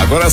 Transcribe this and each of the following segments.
Agora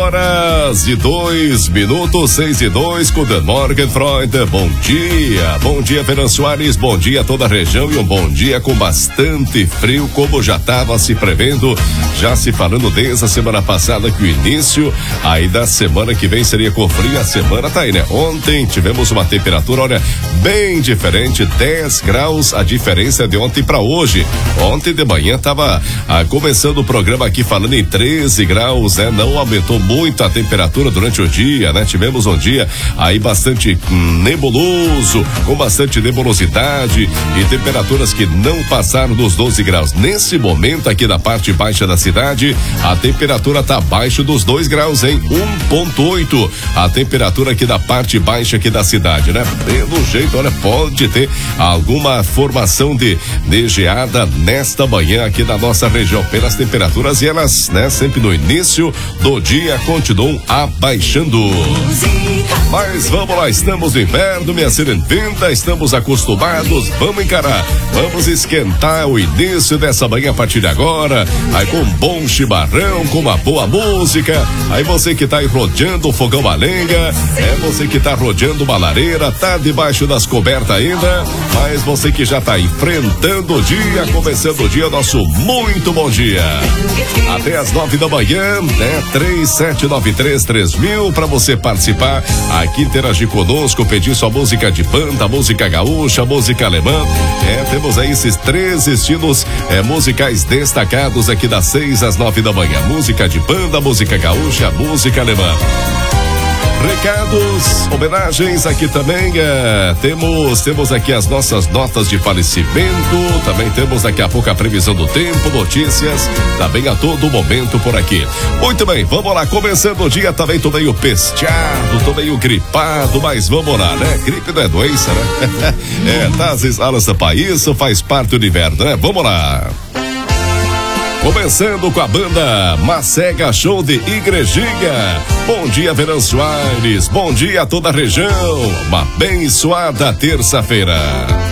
6h02, 6:02, Guten Morgen, Freunde. Bom dia, Fernando Soares, bom dia a toda a região e um bom dia com bastante frio, como já estava se prevendo, já se falando desde a semana passada que o início aí da semana que vem seria com frio. A semana tá aí, né? Ontem tivemos uma temperatura, olha, bem diferente, 10 graus a diferença de ontem para hoje. Ontem de manhã tava começando o programa aqui falando em 13 graus, né? Não aumentou muito a temperatura durante o dia, né? Tivemos um dia aí bastante nebuloso, com bastante nebulosidade e temperaturas que não passaram dos 12 graus. Nesse momento aqui na parte baixa da cidade, a temperatura tá abaixo dos 2 graus, hein? 1,8 a temperatura aqui da parte baixa aqui da cidade, né? Pelo jeito, olha, pode ter alguma formação de geada nesta manhã aqui na nossa região, pelas temperaturas, e elas, né, sempre no início do dia continuam abaixando. Mas vamos lá, estamos no inverno, minha serenventa, estamos acostumados, vamos encarar, vamos esquentar o início dessa manhã a partir de agora, aí com um bom chimarrão, com uma boa música, aí você que tá aí rodeando o fogão a lenha, você que tá rodeando uma lareira, tá debaixo das cobertas ainda, mas você que já tá enfrentando o dia, começando o dia, nosso muito bom dia. Até as 9 da manhã, né? 37933000 para você participar aqui, interagir conosco, pedir sua música de banda, música gaúcha, música alemã. Temos aí esses 3 estilos musicais destacados aqui das 6 às 9 da manhã. Música de banda, música gaúcha, música alemã. Recados, homenagens aqui também, temos aqui as nossas notas de falecimento, também temos daqui a pouco a previsão do tempo, notícias, também a todo momento por aqui. Muito bem, vamos lá, começando o dia, também tô meio pesteado, tô meio gripado, mas vamos lá, né? Gripe não é doença, né? Tá às vezes para isso, faz parte do inverno, né? Vamos lá. Começando com a banda Macega Show de Igrejinha. Bom dia, Fernando Soares. Bom dia a toda a região. Uma abençoada terça-feira.